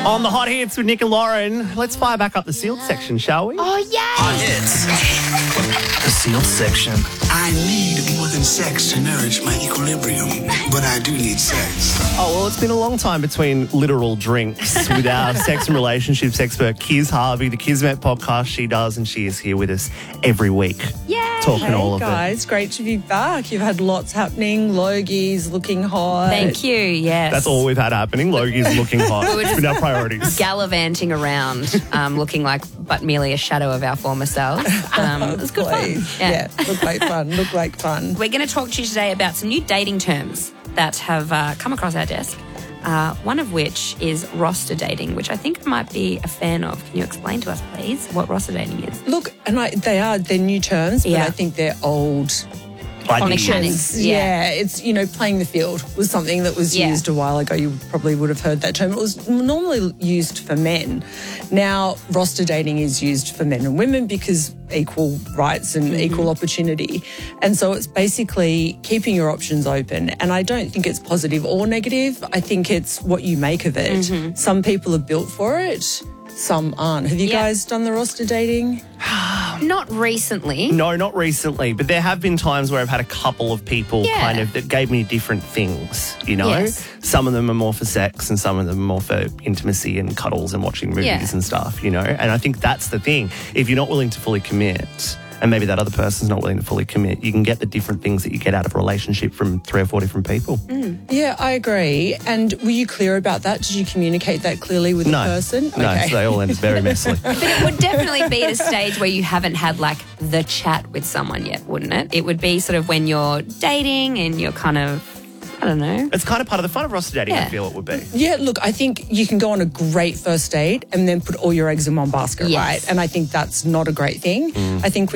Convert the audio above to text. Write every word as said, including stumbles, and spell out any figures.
On the Hot Hits with Nick and Lauren, let's fire back up the sealed section, shall we? Oh, yay! Hot Hits. The sealed section. I need more than sex to nourish my equilibrium, but I do need sex. Oh, well, it's been a long time between literal drinks with our sex and relationships expert, Kiz Harvey, the Kismet podcast she does, and she is here with us every week. Yay! Talking Hey all of guys, great to be back. You've had lots happening. Logie's looking hot. Thank you, yes. it. That's all we've had happening. Logie's looking hot. It's been our priorities. Gallivanting around, um, looking like but merely a shadow of our former selves. Um, it was good fun. Please. Yeah. look like fun. Look like fun. We're going to talk to you today about some new dating terms that have uh, come across our desk. Uh, one of which is roster dating, which I think I might be a fan of. Can you explain to us, please, what roster dating is? Look, and I, they are, they're new terms, but Yeah. I think they're old Ideas. Mechanics. Yeah. Yeah. it's, you know, playing the field was something that was Yeah. used a while ago. You probably would have heard that term. It was normally used for men. Now, roster dating is used for men and women because equal rights and equal opportunity. And so it's basically keeping your options open. And I don't think it's positive or negative. I think it's what you make of it. Some people are built for it. Some aren't. Have you Yeah. guys done the roster dating? Not recently. No, not recently, but there have been times where I've had a couple of people Yeah. kind of that gave me different things, you know? Yes. Some of them are more for sex and some of them are more for intimacy and cuddles and watching movies Yeah. and stuff, you know? And I think that's the thing. If you're not willing to fully commit, and maybe that other person's not willing to fully commit, you can get the different things that you get out of a relationship from three or four different people. Yeah, I agree. And were you clear about that? Did you communicate that clearly with No. the person? No, Okay. so they all ended very messily. But it would definitely be at a stage where you haven't had like the chat with someone yet, wouldn't it? It would be sort of when you're dating and you're kind of, I don't know. It's kind of part of the fun of roster dating, I Yeah. feel it would be. Yeah, look, I think you can go on a great first date and then put all your eggs in one basket, Yes. right? And I think that's not a great thing. I think